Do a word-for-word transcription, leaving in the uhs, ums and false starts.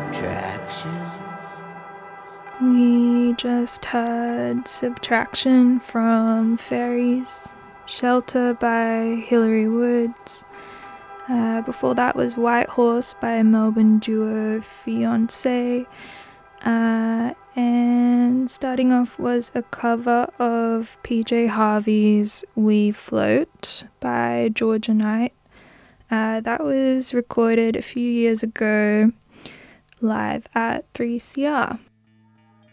Subtraction. We just heard Subtraction from Fairies, Shelter by Hilary Woods. Uh, before that was White Horse by Melbourne duo Fiancé. Uh, and starting off was a cover of P J Harvey's We Float by Georgia Knight. Uh, that was recorded a few years ago live at three C R.